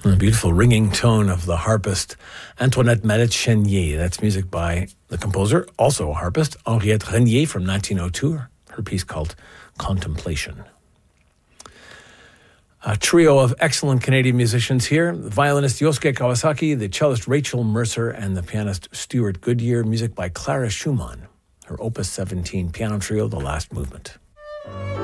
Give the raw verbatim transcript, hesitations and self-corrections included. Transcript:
The beautiful ringing tone of the harpist Antoinette Mallet-Chenier. That's music by the composer, also a harpist, Henriette Renier from nineteen oh two. Her piece called Contemplation. A trio of excellent Canadian musicians here. The violinist Yosuke Kawasaki, the cellist Rachel Mercer, and the pianist Stuart Goodyear. Music by Clara Schumann. Her Opus seventeen piano trio, The Last Movement.